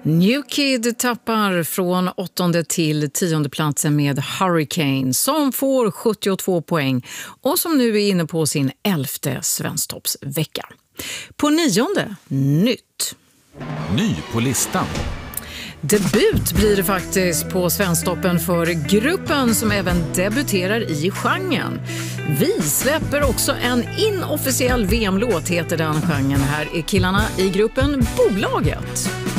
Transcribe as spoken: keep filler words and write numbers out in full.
New Kid tappar från åttonde till tionde platsen med Hurricane som får sjuttiotvå poäng och som nu är inne på sin elfte svensktoppsvecka. På nionde, nytt. Ny på listan. Debut blir det faktiskt på Svensktoppen för gruppen som även debuterar i genren. Vi släpper också en inofficiell V M-låt, heter den genren. Här är killarna i gruppen Bolaget.